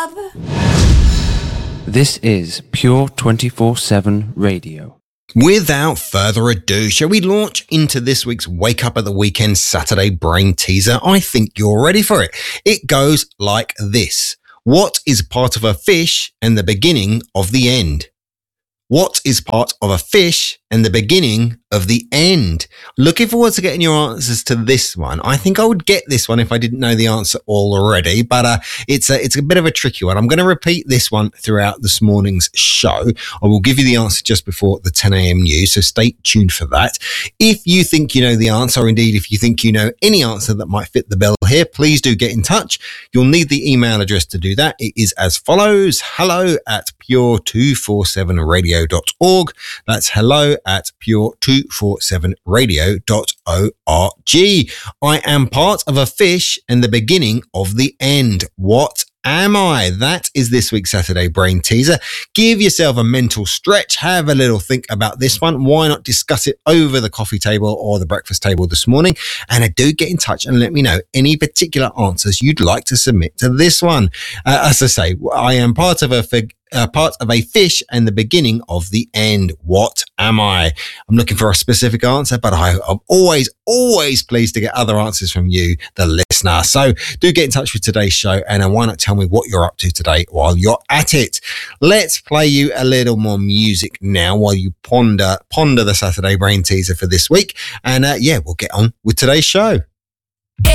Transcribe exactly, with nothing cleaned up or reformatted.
This is Pure twenty-four seven Radio. Without further ado, shall we launch into this week's Wake Up at the Weekend Saturday brain teaser? I think you're ready for it. It goes like this. What is part of a fish and the beginning of the end? What is part of a fish and the beginning of the end? Looking forward to getting your answers to this one. I think I would get this one if I didn't know the answer already, but uh, it's a, it's a bit of a tricky one. I'm going to repeat this one throughout this morning's show. I will give you the answer just before the ten a.m. news, so stay tuned for that. If you think you know the answer, or indeed if you think you know any answer that might fit the bill here, please do get in touch. You'll need the email address to do that. It is as follows: hello at pure two forty-seven radio dot org. That's hello at pure two forty-seven radio dot org. I am part of a fish and the beginning of the end. What am I? That is this week's Saturday Brain Teaser. Give yourself a mental stretch. Have a little think about this one. Why not discuss it over the coffee table or the breakfast table this morning? And I do get in touch and let me know any particular answers you'd like to submit to this one. Uh, as I say, I am part of a fig- Uh, part of a fish and the beginning of the end. What am I? I'm looking for a specific answer, but I, I'm always, always pleased to get other answers from you, the listener. So do get in touch with today's show, and uh, why not tell me what you're up to today while you're at it? Let's play you a little more music now while you ponder, ponder the Saturday Brain Teaser for this week. And uh, yeah, we'll get on with today's show.